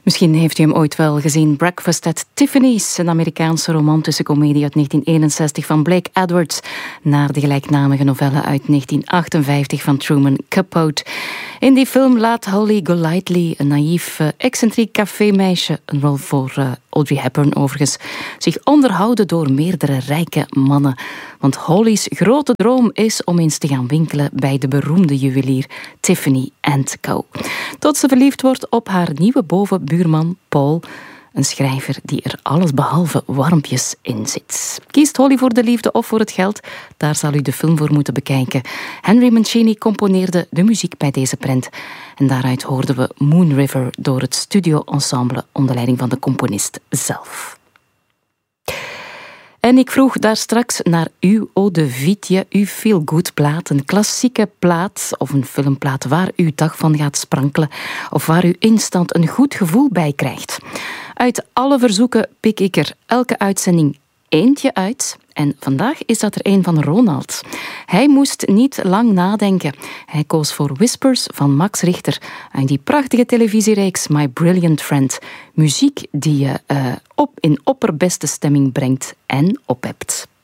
Misschien heeft u hem ooit wel gezien. Breakfast at Tiffany's, een Amerikaanse romantische komedie uit 1961 van Blake Edwards, naar de gelijknamige novelle uit 1958 van Truman Capote. In die film laat Holly Golightly, een naïef, excentriek cafémeisje, een rol voor Audrey Hepburn overigens, zich onderhouden door meerdere rijke mannen. Want Holly's grote droom is om eens te gaan winkelen bij de beroemde juwelier Tiffany & Co. Tot ze verliefd wordt op haar nieuwe bovenbuurman Paul, een schrijver die er allesbehalve warmpjes in zit. Kiest Holly voor de liefde of voor het geld? Daar zal u de film voor moeten bekijken. Henry Mancini componeerde de muziek bij deze prent. En daaruit hoorden we Moon River door het studio-ensemble onder leiding van de componist zelf. En ik vroeg daar straks naar uw Eau de Vie, uw feel-good plaat. Een klassieke plaat of een filmplaat waar uw dag van gaat sprankelen of waar u instant een goed gevoel bij krijgt. Uit alle verzoeken pik ik er elke uitzending eentje uit. En vandaag is dat er een van Ronald. Hij moest niet lang nadenken. Hij koos voor Whispers van Max Richter uit die prachtige televisiereeks My Brilliant Friend. Muziek die je in opperbeste stemming brengt en ophebt.